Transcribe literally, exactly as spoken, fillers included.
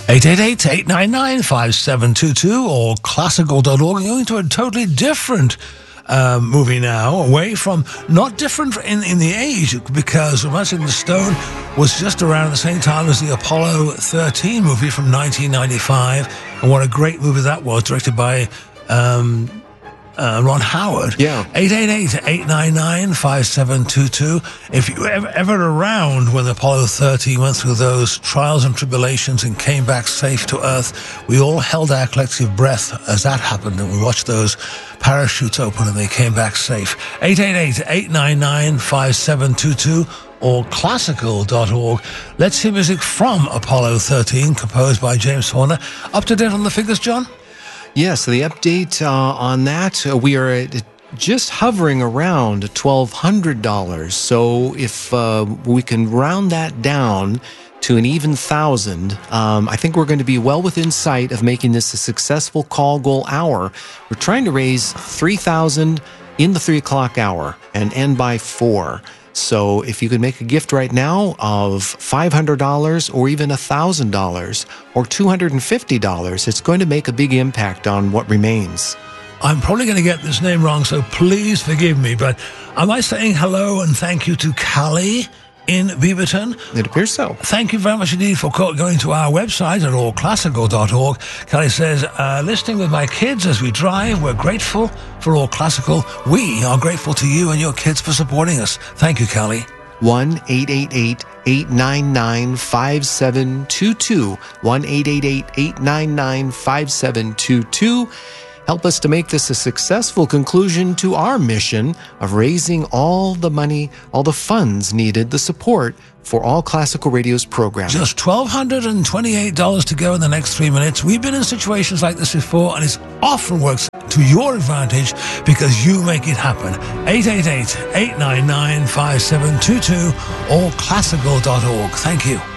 eight eight eight, eight nine nine, five seven two two or classical dot org. Going to a totally different um, movie now, away from, not different in, in the age, because Romancing the Stone was just around the same time as the Apollo thirteen movie from nineteen ninety-five, and what a great movie that was, directed by um, uh, Ron Howard. Yeah. eight eight eight, eight nine nine, five seven two two. If you were ever, ever around when Apollo thirteen went through those trials and tribulations and came back safe to Earth, we all held our collective breath as that happened, and we watched those parachutes open and they came back safe. eight eight eight, eight nine nine, five seven two two or classical dot org. Let's hear music from Apollo thirteen, composed by James Horner. Up to date on the figures, John? Yes, the update uh, on that, uh, we are at just hovering around twelve hundred dollars. So if uh, we can round that down to an even thousand, um, I think we're going to be well within sight of making this a successful call goal hour. We're trying to raise three thousand in the three o'clock hour and end by four. So if you could make a gift right now of five hundred dollars or even one thousand dollars or two hundred fifty dollars, it's going to make a big impact on what remains. I'm probably going to get this name wrong, so please forgive me, but am I saying hello and thank you to Callie in Beaverton? It appears so. Thank you very much indeed for going to our website at all classical dot org. Callie says, uh, listening with my kids as we drive, we're grateful for All Classical. We are grateful to you and your kids for supporting us. Thank you, Callie. one eight eight eight, eight nine nine, five seven two two. one eight eight eight, eight nine nine, five seven two two. Help us to make this a successful conclusion to our mission of raising all the money, all the funds needed, the support for All Classical Radio's program. Just one thousand two hundred twenty-eight dollars to go in the next three minutes. We've been in situations like this before, and it often works to your advantage because you make it happen. eight eight eight, eight nine nine, five seven two two or classical dot org. Thank you.